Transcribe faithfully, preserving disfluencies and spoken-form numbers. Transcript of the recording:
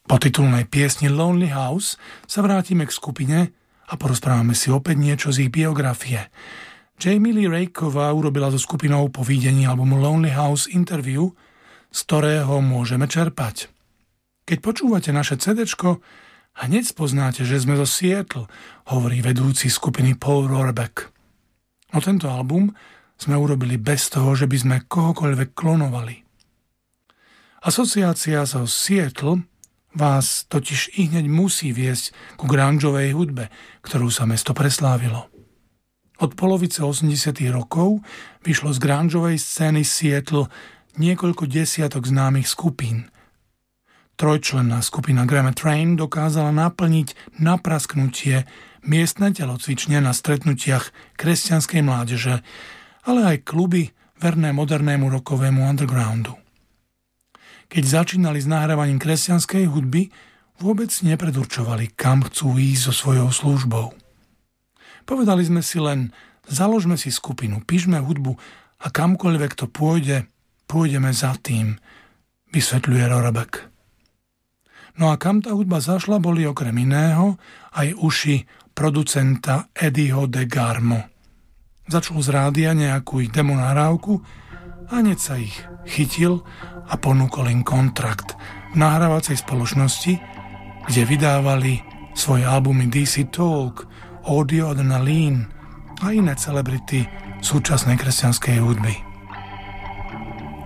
Po titulnej piesni Lonely House sa vrátime k skupine a porozprávame si opäť niečo z ich biografie. Jamie Lee Raiková urobila so skupinou po videní albumu Lonely House interview, z ktorého môžeme čerpať. Keď počúvate naše cédéčko, hneď spoznáte, že sme zo Seattle, hovorí vedúci skupiny Paul Rohrbeck. O tento album sme urobili bez toho, že by sme kohokoľvek klonovali. Asociácia so Seattle vás totiž i hneď musí viesť ku grungeovej hudbe, ktorú sa mesto preslávilo. Od polovice osemdesiatych rokov vyšlo z grungeovej scény Seattle niekoľko desiatok známych skupín. Trojčlenná skupina Grammar Train dokázala naplniť na prasknutie miestne telocvične na stretnutiach kresťanskej mládeže, ale aj kluby verné modernému rockovému undergroundu. Keď začínali s nahrávaním kresťanskej hudby, vôbec nepredurčovali, kam chcú ísť so svojou službou. Povedali sme si len, založme si skupinu, píšme hudbu a kamkoľvek to pôjde, pôjdeme za tým, vysvetľuje Rohrbeck. No a kam tá hudba zašla, boli okrem iného aj uši producenta Eddieho De Garmo. Začul z rádia nejakú ich demo nahrávku a hneď sa ich chytil a ponúkol im kontrakt v nahrávacej spoločnosti, kde vydávali svoje albumy dé cé Talk, Audio Adrenaline a iné celebrity súčasnej kresťanskej hudby.